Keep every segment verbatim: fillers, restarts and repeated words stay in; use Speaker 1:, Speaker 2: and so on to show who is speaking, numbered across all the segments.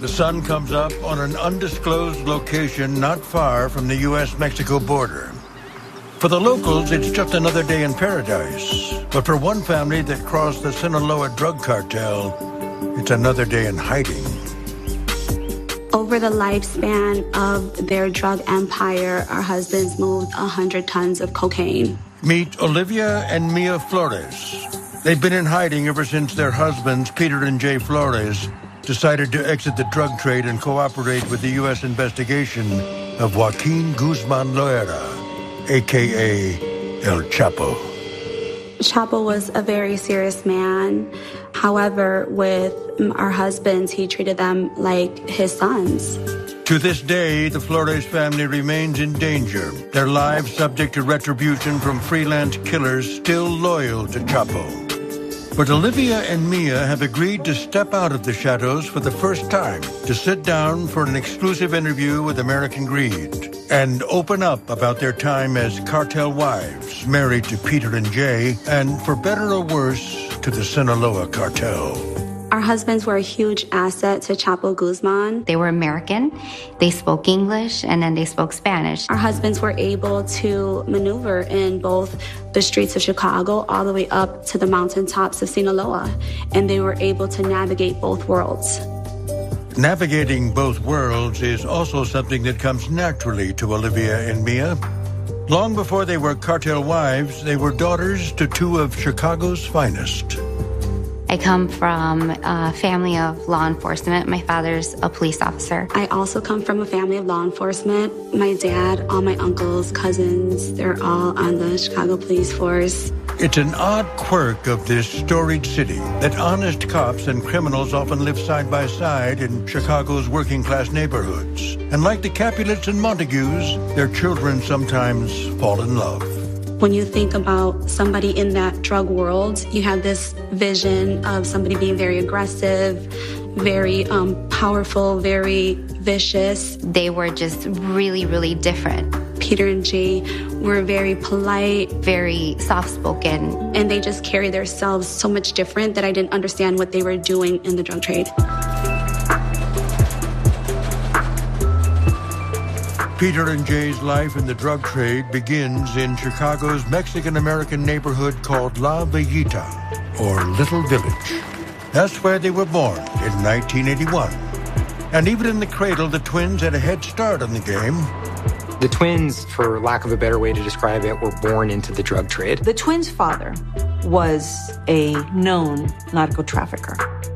Speaker 1: the sun comes up on an undisclosed location not far from the U S Mexico border. For the locals, it's just another day in paradise. But for one family that crossed the Sinaloa drug cartel, it's another day in hiding.
Speaker 2: Over the lifespan of their drug empire, our husbands moved one hundred tons of cocaine.
Speaker 1: Meet Olivia and Mia Flores. They've been in hiding ever since their husbands, Peter and Jay Flores, decided to exit the drug trade and cooperate with the U S investigation of Joaquin Guzman Loera, a k a. El Chapo.
Speaker 2: Chapo was a very serious man. However, with our husbands, he treated them like his sons.
Speaker 1: To this day, the Flores family remains in danger, their lives subject to retribution from freelance killers still loyal to Chapo. But Olivia and Mia have agreed to step out of the shadows for the first time to sit down for an exclusive interview with American Greed and open up about their time as cartel wives, married to Peter and Jay, and for better or worse, to the Sinaloa cartel.
Speaker 2: Our husbands were a huge asset to Chapo Guzman.
Speaker 3: They were American, they spoke English, and then they spoke Spanish.
Speaker 2: Our husbands were able to maneuver in both the streets of Chicago all the way up to the mountaintops of Sinaloa, and they were able to navigate both worlds.
Speaker 1: Navigating both worlds is also something that comes naturally to Olivia and Mia. Long before they were cartel wives, they were daughters to two of Chicago's finest.
Speaker 3: I come from a family of law enforcement. My father's a police officer.
Speaker 2: I also come from a family of law enforcement. My dad, all my uncles, cousins, they're all on the Chicago police force.
Speaker 1: It's an odd quirk of this storied city that honest cops and criminals often live side by side in Chicago's working-class neighborhoods. And like the Capulets and Montagues, their children sometimes fall in love.
Speaker 2: When you think about somebody in that drug world, you have this vision of somebody being very aggressive, very um, powerful, very vicious.
Speaker 3: They were just really, really different.
Speaker 2: Peter and Jay were very polite,
Speaker 3: very soft-spoken.
Speaker 2: And they just carry themselves so much different that I didn't understand what they were doing in the drug trade.
Speaker 1: Peter and Jay's life in the drug trade begins in Chicago's Mexican-American neighborhood called La Villita, or Little Village. That's where they were born in nineteen eighty-one. And even in the cradle, the twins had a head start on the game.
Speaker 4: The twins, for lack of a better way to describe it, were born into the drug trade.
Speaker 5: The twins' father was a known narco trafficker.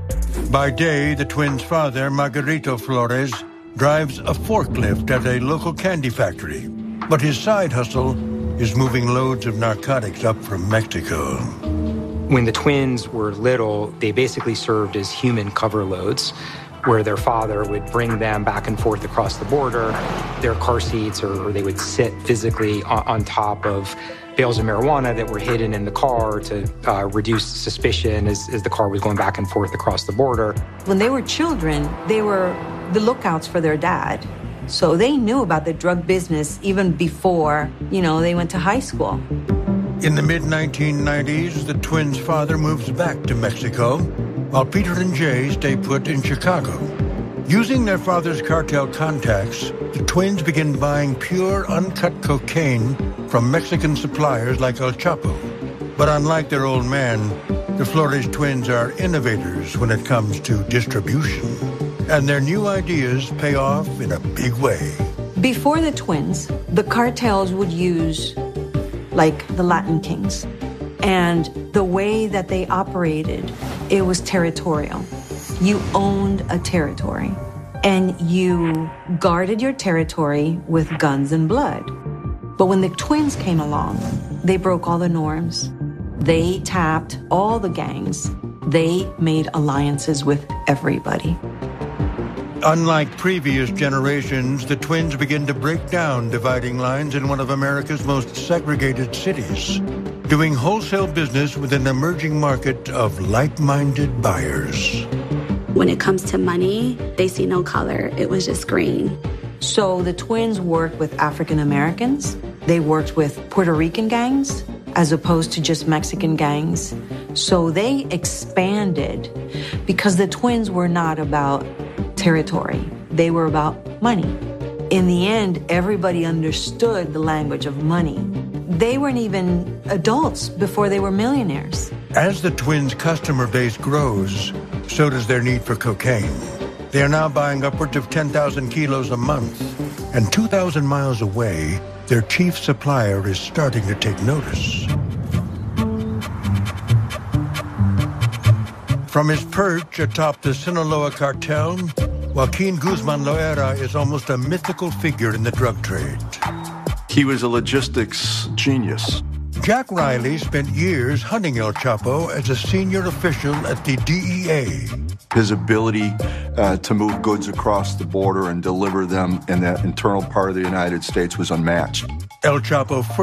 Speaker 1: By day, the twins' father, Margarito Flores, drives a forklift at a local candy factory. But his side hustle is moving loads of narcotics up from Mexico.
Speaker 4: When the twins were little, they basically served as human cover loads, where their father would bring them back and forth across the border, their car seats, or, or they would sit physically on, on top of bales of marijuana that were hidden in the car to uh, reduce suspicion as, as the car was going back and forth across the border.
Speaker 5: When they were children, they were the lookouts for their dad. So they knew about the drug business even before, you know, they went to high school.
Speaker 1: In the mid nineteen nineties, the twins' father moves back to Mexico, while Peter and Jay stay put in Chicago. Using their father's cartel contacts, the twins begin buying pure, uncut cocaine from Mexican suppliers like El Chapo. But unlike their old man, the Flores twins are innovators when it comes to distribution. And their new ideas pay off in a big way.
Speaker 5: Before the twins, the cartels would use, like, the Latin Kings. And the way that they operated, it was territorial. You owned a territory, and you guarded your territory with guns and blood. But when the twins came along, they broke all the norms. They tapped all the gangs. They made alliances with everybody.
Speaker 1: Unlike previous generations, the twins begin to break down dividing lines in one of America's most segregated cities, doing wholesale business with an emerging market of like-minded buyers.
Speaker 2: When it comes to money, they see no color. It was just green.
Speaker 5: So the twins worked with African Americans. They worked with Puerto Rican gangs as opposed to just Mexican gangs. So they expanded because the twins were not about territory. They were about money. In the end, everybody understood the language of money. They weren't even adults before they were millionaires.
Speaker 1: As the twins' customer base grows, so does their need for cocaine. They are now buying upwards of ten thousand kilos a month. And two thousand miles away, their chief supplier is starting to take notice. From his perch atop the Sinaloa cartel, Joaquin Guzman Loera is almost a mythical figure in the drug trade.
Speaker 6: He was a logistics genius.
Speaker 1: Jack Riley spent years hunting El Chapo as a senior official at the D E A.
Speaker 6: His ability uh, to move goods across the border and deliver them in that internal part of the United States was unmatched.
Speaker 1: El Chapo